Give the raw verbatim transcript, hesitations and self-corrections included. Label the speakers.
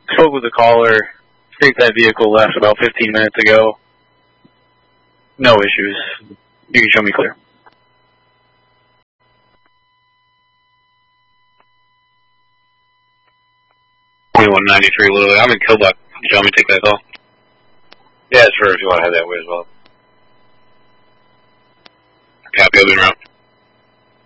Speaker 1: Spoke with the caller. State that vehicle left about fifteen minutes ago. No issues. You can show me clear. twenty-one ninety-three, literally. I'm in Killbuck. Can you help me take that call?
Speaker 2: Yeah, sure, if you want to have that way as well.
Speaker 1: Copy, I'll be around.